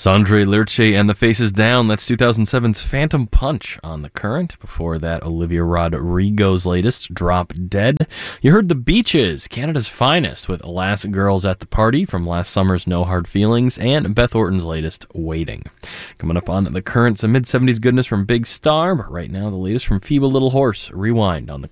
Sondre Lerche and the Faces Down. That's 2007's Phantom Punch on The Current. Before that, Olivia Rodrigo's latest, Drop Dead. You heard The Beaches, Canada's Finest, with Alas Girls at the Party from last summer's No Hard Feelings, and Beth Orton's latest, Waiting. Coming up on The Current, some mid-70s goodness from Big Star, but right now the latest from Feeble Little Horse, Rewind on The